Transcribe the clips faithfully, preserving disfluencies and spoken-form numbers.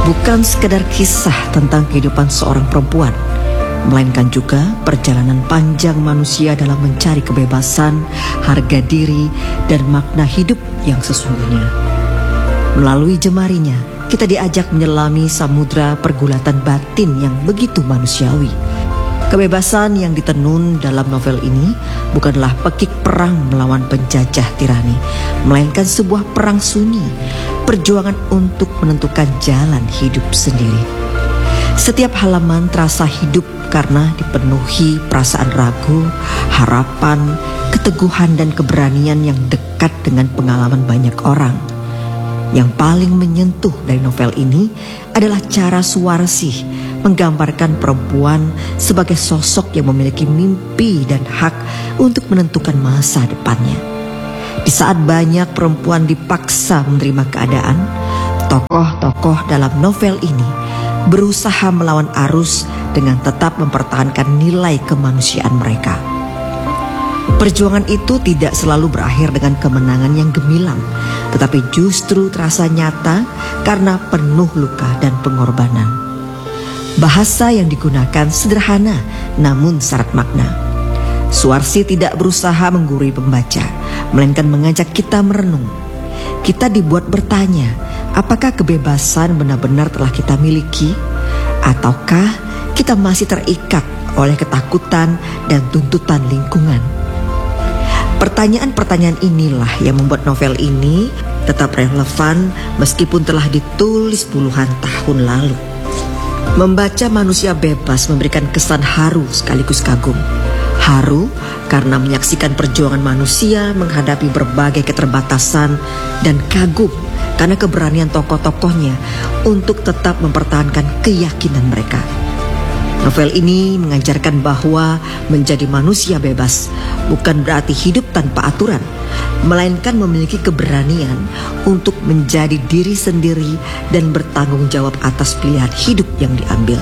Bukan sekedar kisah tentang kehidupan seorang perempuan, melainkan juga perjalanan panjang manusia dalam mencari kebebasan, harga diri, dan makna hidup yang sesungguhnya. Melalui jemarinya, kita diajak menyelami samudra pergulatan batin yang begitu manusiawi. Kebebasan yang ditenun dalam novel ini bukanlah pekik perang melawan penjajah tirani, melainkan sebuah perang sunyi, perjuangan untuk menentukan jalan hidup sendiri. Setiap halaman terasa hidup karena dipenuhi perasaan ragu, harapan, keteguhan dan keberanian yang dekat dengan pengalaman banyak orang. Yang paling menyentuh dari novel ini adalah cara Suwarsih menggambarkan perempuan sebagai sosok yang memiliki mimpi dan hak untuk menentukan masa depannya. Di saat banyak perempuan dipaksa menerima keadaan, tokoh-tokoh dalam novel ini berusaha melawan arus dengan tetap mempertahankan nilai kemanusiaan mereka. Perjuangan itu tidak selalu berakhir dengan kemenangan yang gemilang, tetapi justru terasa nyata karena penuh luka dan pengorbanan. Bahasa yang digunakan sederhana namun syarat makna. Suwarsih tidak berusaha menggurui pembaca, melainkan mengajak kita merenung. Kita dibuat bertanya, apakah kebebasan benar-benar telah kita miliki? Ataukah kita masih terikat oleh ketakutan dan tuntutan lingkungan? Pertanyaan-pertanyaan inilah yang membuat novel ini tetap relevan meskipun telah ditulis puluhan tahun lalu. Membaca Manusia Bebas memberikan kesan haru sekaligus kagum. Haru karena menyaksikan perjuangan manusia menghadapi berbagai keterbatasan, dan kagum karena keberanian tokoh-tokohnya untuk tetap mempertahankan keyakinan mereka. Novel ini mengajarkan bahwa menjadi manusia bebas bukan berarti hidup tanpa aturan, melainkan memiliki keberanian untuk menjadi diri sendiri dan bertanggung jawab atas pilihan hidup yang diambil.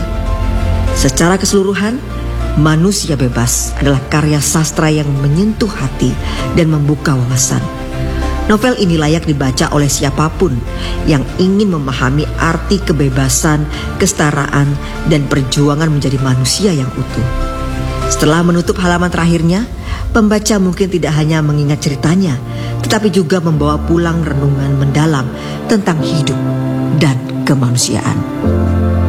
Secara keseluruhan, Manusia Bebas adalah karya sastra yang menyentuh hati dan membuka wawasan. Novel ini layak dibaca oleh siapapun yang ingin memahami arti kebebasan, kesetaraan, dan perjuangan menjadi manusia yang utuh. Setelah menutup halaman terakhirnya, pembaca mungkin tidak hanya mengingat ceritanya, tetapi juga membawa pulang renungan mendalam tentang hidup dan kemanusiaan.